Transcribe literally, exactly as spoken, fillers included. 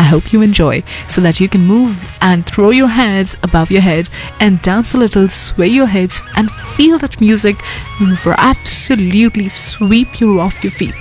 I hope you enjoy, so that you can move and throw your hands above your head and dance a little, sway your hips, and feel that music absolutely sweep you off your feet.